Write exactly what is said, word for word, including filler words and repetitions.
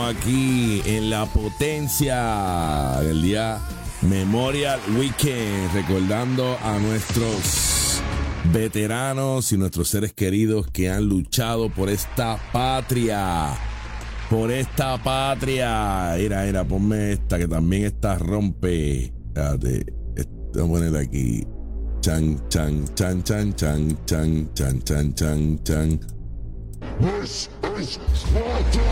Estamos aquí en la potencia del día Memorial Weekend, recordando a nuestros veteranos y nuestros seres queridos que han luchado por esta patria. Por esta patria. Mira, mira, ponme esta que también esta rompe. Espérate, vamos a ponerla aquí. Chan, chan, chan, chan, chan, chan, chan, chan, chan, chan. This is Sparta!